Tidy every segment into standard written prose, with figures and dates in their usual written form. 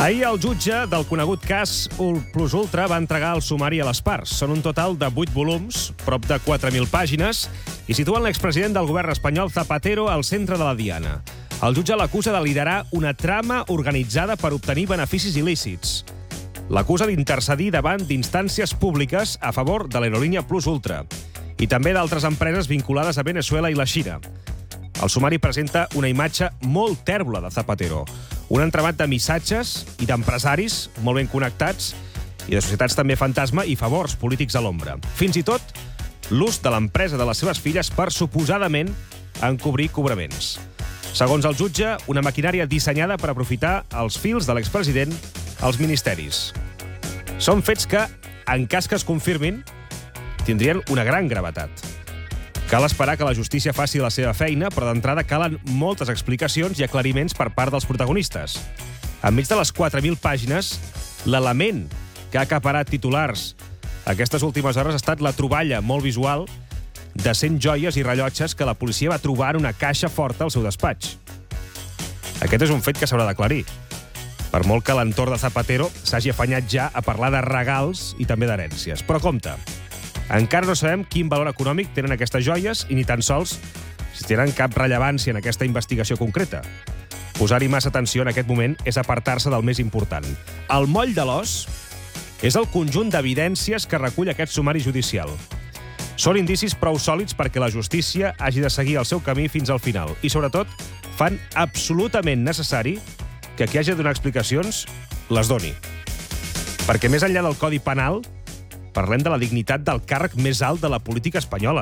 Ahir el jutge del conegut cas Plus Ultra va entregar el sumari a les parts. Són un total de 8 volums, prop de 4.000 pàgines, i situen l'expresident del govern espanyol Zapatero al centre de la diana. El jutge l'acusa de liderar una trama organitzada per obtenir beneficis il·lícits. L'acusa d'intercedir davant d'instàncies públiques a favor de l'aerolínia Plus Ultra i també d'altres empreses vinculades a Venezuela i la Xina. El sumari presenta una imatge molt tèrbula de Zapatero, un entramat de missatges i d'empresaris molt ben connectats i de societats també fantasma i favors polítics a l'ombra. Fins i tot l'ús de l'empresa de les seves filles per suposadament encobrir cobraments. Segons el jutge, una maquinària dissenyada per aprofitar els fils de l'expresident als ministeris. Són fets que, en cas que es confirmin, tindrien una gran gravetat. Cal esperar que la justícia faci la seva feina, però d'entrada calen moltes explicacions i aclariments per part dels protagonistes. Enmig de les 4.000 pàgines, l'element que ha acaparat titulars aquestes últimes hores ha estat la troballa molt visual de 100 joies i rellotges que la policia va trobar en una caixa forta al seu despatx. Aquest és un fet que s'haurà d'aclarir, per molt que l'entorn de Zapatero s'hagi afanyat ja a parlar de regals i també d'herències. Però compte, encara no sabem quin valor econòmic tenen aquestes joies i ni tan sols si tenen cap rellevància en aquesta investigació concreta. Posar-hi massa atenció en aquest moment és apartar-se del més important. El moll de l'os és el conjunt d'evidències que recull aquest sumari judicial. Són indicis prou sòlids perquè la justícia hagi de seguir el seu camí fins al final i, sobretot, fan absolutament necessari que qui hagi de donar explicacions les doni. Perquè més enllà del Codi Penal, parlem de la dignitat del càrrec més alt de la política espanyola.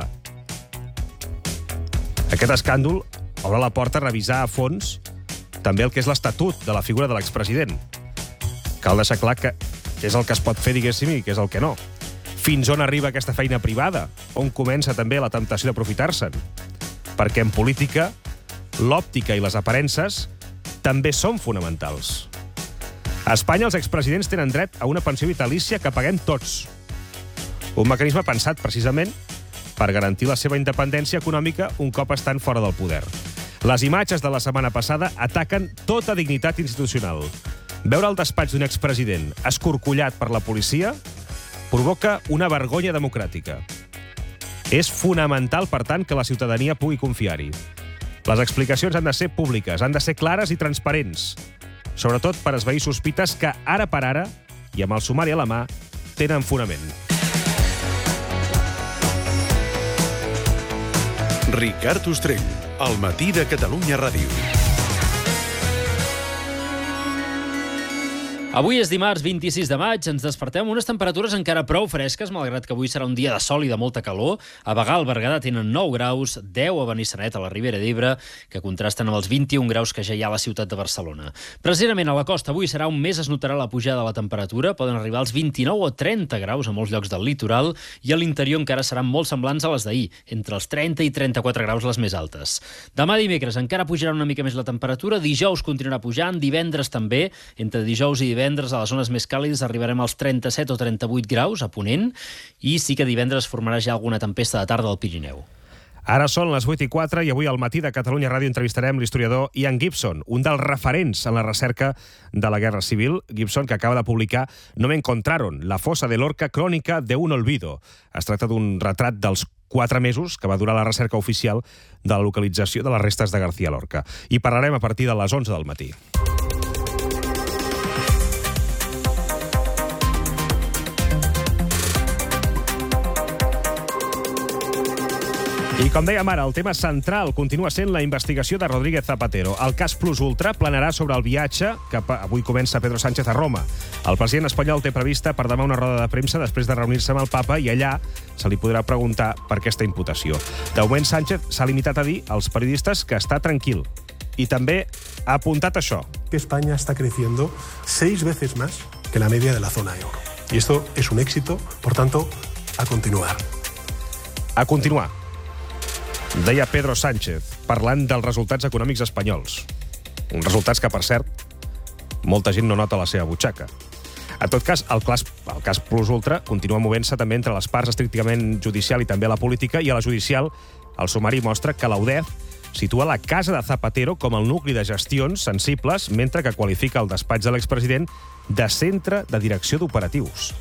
Aquest escàndol obre la porta a revisar a fons també el que és l'estatut de la figura de l'expresident. Cal deixar clar que és el que es pot fer, diguéssim, i que és el que no. Fins on arriba aquesta feina privada? On comença també la temptació d'aprofitar-se'n? Perquè en política, l'òptica i les aparences també són fonamentals. A Espanya, els expresidents tenen dret a una pensió vitalícia que paguem tots. Un mecanisme pensat, precisament, per garantir la seva independència econòmica un cop estan fora del poder. Les imatges de la setmana passada ataquen tota dignitat institucional. Veure el despatx d'un expresident escorcollat per la policia provoca una vergonya democràtica. És fonamental, per tant, que la ciutadania pugui confiar-hi. Les explicacions han de ser públiques, han de ser clares i transparents, sobretot per esvair sospites que, ara per ara, i amb el sumari a la mà, tenen fonament. Ricard Ostrell, al matí de Catalunya Ràdio. Avui és dimarts 26 de maig, ens despertem amb unes temperatures encara prou fresques, malgrat que avui serà un dia de sol i de molta calor. A Bagà, al Berguedà, tenen 9 graus, 10 a Benissanet, a la Ribera d'Ebre, que contrasten amb els 21 graus que ja hi ha a la ciutat de Barcelona. Precisament a la costa avui serà on més es notarà la pujada de la temperatura, poden arribar als 29 o 30 graus a molts llocs del litoral, i a l'interior encara seran molt semblants a les d'ahir, entre els 30 i 34 graus les més altes. Demà dimecres encara pujarà una mica més la temperatura, dijous continuarà pujant, divendres també, entre dijous i divendres a les zones més càlides arribarem als 37 o 38 graus a Ponent i sí que divendres formarà ja alguna tempesta de tarda al Pirineu. Ara són les 8:04 i avui al matí de Catalunya Ràdio entrevistarem l'historiador Ian Gibson, un dels referents en la recerca de la Guerra Civil. Gibson, que acaba de publicar No me encontraron, la fosa de Lorca, crònica de un olvido. Es tracta d'un retrat dels 4 mesos que va durar la recerca oficial de la localització de les restes de García Lorca. I parlarem a partir de les 11 del matí. I com dèiem ara, el tema central continua sent la investigació de Rodríguez Zapatero. El cas Plus Ultra planarà sobre el viatge que avui comença Pedro Sánchez a Roma. El president espanyol té prevista per demà una roda de premsa després de reunir-se amb el papa i allà se li podrà preguntar per aquesta imputació. De moment, Sánchez s'ha limitat a dir als periodistes que està tranquil. I també ha apuntat això. Que España está creciendo 6 veces más que la media de la zona euro. Y esto es un éxito, por tanto, a continuar. A continuar. Deia Pedro Sánchez, parlant dels resultats econòmics espanyols. Uns resultats que, per cert, molta gent no nota a la seva butxaca. En tot cas, el cas Plus Ultra continua movent-se també entre les parts estrictament judicial i també la política, i a la judicial el sumari mostra que la UDEF situa la casa de Zapatero com el nucli de gestions sensibles, mentre que qualifica el despatx de l'expresident de centre de direcció d'operatius.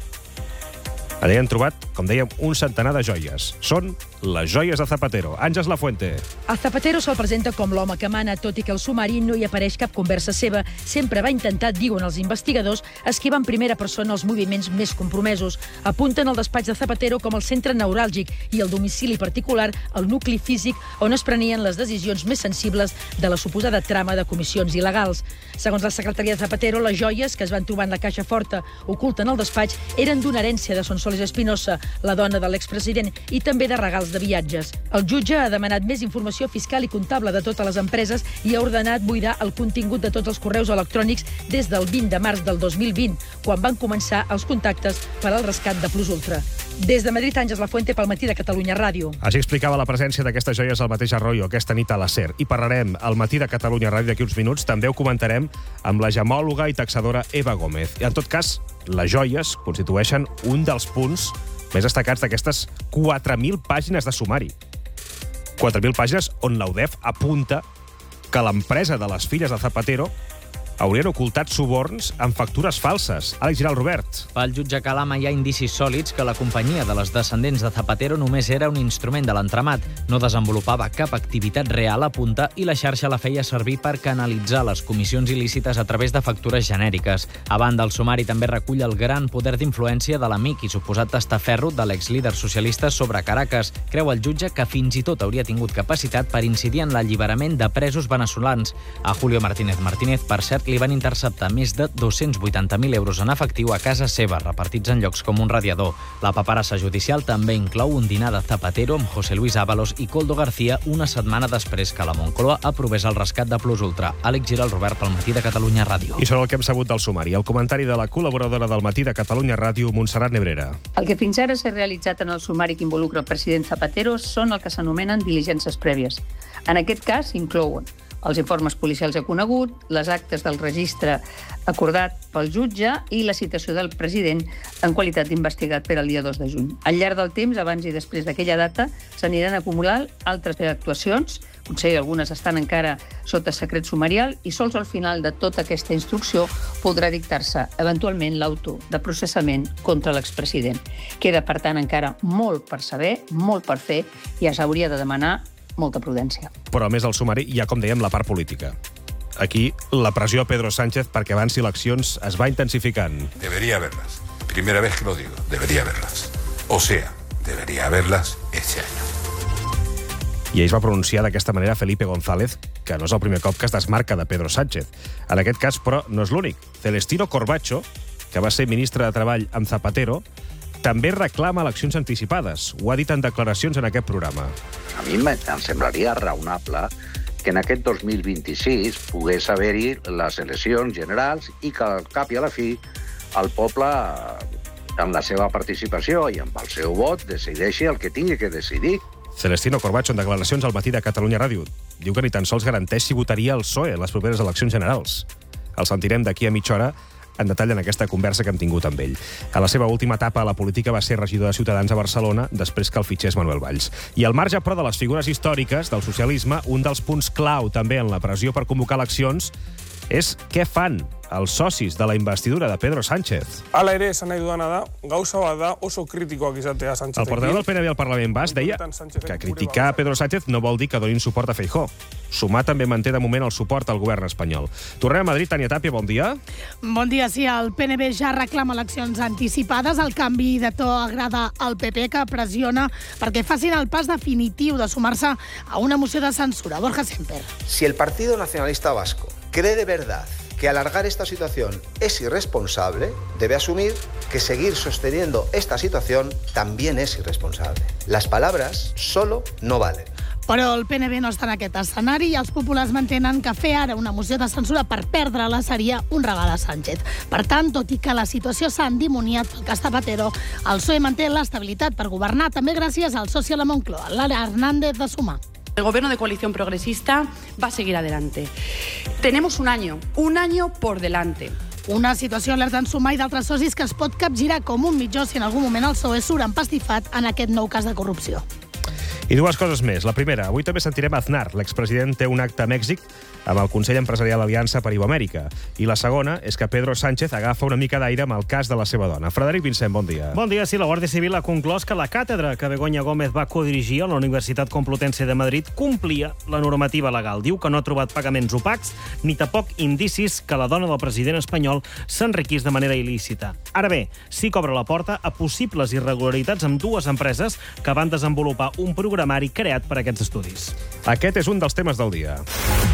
Allà han trobat, com dèiem, un centenar de joies. Són les joies de Zapatero. Àngels Lafuente. El Zapatero se'l presenta com l'home que mana, tot i que al sumari no hi apareix cap conversa seva. Sempre va intentar, diuen els investigadors, esquivar en primera persona els moviments més compromesos. Apunten el despatx de Zapatero com el centre neuràlgic i el domicili particular, el nucli físic on es prenien les decisions més sensibles de la suposada trama de comissions il·legals. Segons la secretaria de Zapatero, les joies que es van trobar en la caixa forta oculta en el despatx eren d'una herència de Sonsoles Espinosa, la dona de l'expresident, i també de regals de viatges. El jutge ha demanat més informació fiscal i comptable de totes les empreses i ha ordenat buidar el contingut de tots els correus electrònics des del 20 de març del 2020, quan van començar els contactes per al rescat de Plus Ultra. Des de Madrid, Àngels Lafuente pel Matí de Catalunya Ràdio. Així explicava la presència d'aquestes joies al mateix Arroyo aquesta nit a la SER. I parlarem al Matí de Catalunya Ràdio d'aquí uns minuts. També ho comentarem amb la gemòloga i taxadora Eva Gómez. I en tot cas, les joies constitueixen un dels punts més destacats d'aquestes 4.000 pàgines de sumari. 4.000 pàgines on l'UDEF apunta que l'empresa de les filles de Zapatero haurien ocultat suborns amb factures falses. Àlex Giral Robert. Pel jutge Calama hi ha indicis sòlids que la companyia de les descendents de Zapatero només era un instrument de l'entramat. No desenvolupava cap activitat real, apunta, i la xarxa la feia servir per canalitzar les comissions il·lícites a través de factures genèriques. A banda, el sumari també recull el gran poder d'influència de l'amic i suposat testaferro de l'exlíder socialista sobre Caracas. Creu el jutge que fins i tot hauria tingut capacitat per incidir en l'alliberament de presos veneçolans. A Julio Martínez, per cert, li van interceptar més de 280.000 euros en efectiu a casa seva, repartits en llocs com un radiador. La paperassa judicial també inclou un dinar de Zapatero amb José Luis Ábalos i Koldo García una setmana després que la Moncloa aprovés el rescat de Plus Ultra. Àlex Giral Robert pel Matí de Catalunya Ràdio. I sobre el que hem sabut del sumari, el comentari de la col·laboradora del Matí de Catalunya Ràdio, Montserrat Nebrera. El que fins ara s'ha realitzat en el sumari que involucra el president Zapatero són el que s'anomenen diligències prèvies. En aquest cas inclouen els informes policials a conegut, les actes del registre acordat pel jutge i la citació del president en qualitat d'investigat per al dia 2 de juny. Al llarg del temps, abans i després d'aquella data, s'aniran acumulant altres actuacions, potser algunes estan encara sota secret sumarial, i sols al final de tota aquesta instrucció podrà dictar-se eventualment l'auto de processament contra l'expresident. Queda, per tant, encara molt per saber, molt per fer, i s'hauria de demanar molta prudència. Però a més del sumari hi ha, com dèiem, la part política. Aquí la pressió a Pedro Sánchez perquè avanci eleccions es va intensificant. Debería haberlas. Primera vez que lo digo. Debería haberlas. O sea, debería haberlas este año. I ell es va pronunciar d'aquesta manera Felipe González, que no és el primer cop que es desmarca de Pedro Sánchez. En aquest cas, però, no és l'únic. Celestino Corbacho, que va ser ministre de Treball amb Zapatero, també reclama eleccions anticipades. Ho ha dit en declaracions en aquest programa. A mi em semblaria raonable que en aquest 2026 pogués haver-hi les eleccions generals i que al cap i a la fi el poble, amb la seva participació i amb el seu vot, decideixi el que tingui que decidir. Celestino Corbacho, en declaracions al Matí de Catalunya Ràdio, diu que ni tan sols garanteix si votaria el PSOE en les properes eleccions generals. El sentirem d'aquí a mitja hora en detall en aquesta conversa que hem tingut amb ell. A la seva última etapa a la política va ser regidor de Ciutadans a Barcelona després que el fitxés Manuel Valls. I al marge, però, de les figures històriques del socialisme, un dels punts clau també en la pressió per convocar eleccions és què fan els socis de la investidura de Pedro Sánchez. Hala ere, esan nahi dudana da, gauza bat da oso kritikoak izatea Sánchez. El portaveu del PNV al Parlament Basc deia que criticar Pedro Sánchez no vol dir que donin suport a Feijóo. Sumar també manté de moment el suport al govern espanyol. Tornem a Madrid. Tània Tàpia, bon dia. Bon dia, sí. El PNV ja reclama eleccions anticipades. El canvi de to agrada al PP, que pressiona perquè facin el pas definitiu de sumar-se a una moció de censura. Borja Semper. Si el Partido Nacionalista Vasco cree de verdad que alargar esta situación es irresponsable, debe asumir que seguir sosteniendo esta situación también es irresponsable. Las palabras solo no valen. Però el PNV no està en aquest escenari i els populars mantenen que fer ara una moció de censura per perdre-la seria un regal a Sánchez. Per tant, tot i que la situació s'ha endimoniat pel cas Zapatero, el PSOE manté l'estabilitat per governar, també gràcies al soci a la Moncloa, Lara Hernández de Sumar. El gobierno de coalición progresista va a seguir adelante. Tenemos un año por delante. Una situació, alerten Sumar i d'altres socis, que es pot capgirar com un mitjó si en algun moment el PSOE surt empastifat en aquest nou cas de corrupció. I dues coses més. La primera, avui també sentirem Aznar. L'expresident té un acte a Mèxic amb el Consell Empresarial Aliança per Iberoamèrica. I la segona és que Pedro Sánchez agafa una mica d'aire amb el cas de la seva dona. Frederic Vincent, bon dia. Bon dia. Sí, la Guàrdia Civil ha conclòs que la càtedra que Begoña Gómez va codirigir a la Universitat Complutense de Madrid complia la normativa legal. Diu que no ha trobat pagaments opacs ni tampoc indicis que la dona del president espanyol s'enriquís de manera il·lícita. Ara bé, sí que obre la porta a possibles irregularitats amb dues empreses que van desenvolupar un programari creat per a aquests estudis. Aquest és un dels temes del dia.